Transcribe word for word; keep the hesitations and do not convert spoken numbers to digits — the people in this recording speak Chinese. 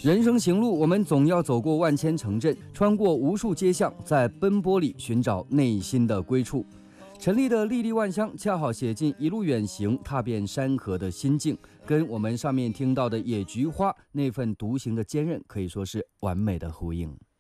人生行路，我们总要走过万千城镇，穿过无数街巷，在奔波里寻找内心的归处。陈粒的粒粒万香恰好写进一路远行踏遍山河的心境，跟我们上面听到的野菊花那份独行的坚韧可以说是完美的呼应。